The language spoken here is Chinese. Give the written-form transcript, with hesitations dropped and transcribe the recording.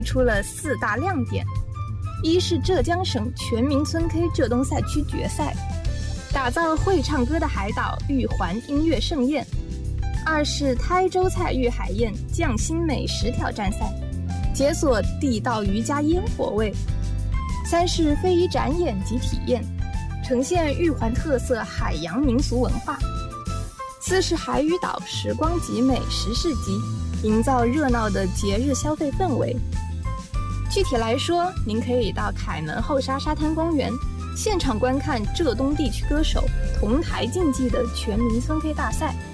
出了4大亮点：一是浙江省全民村 K 浙东赛区决赛，打造会唱歌的海岛玉环音乐盛宴；二是台州菜玉海宴匠心美食挑战赛，解锁地道渔家烟火味；三是非遗展演及体验，呈现玉环特色海洋民俗文化；四是海屿岛时光集美食市集，营造热闹的节日消费氛围。具体来说，您可以到凯门后沙沙滩公园现场观看浙东地区歌手同台竞技的全民村 K 大赛，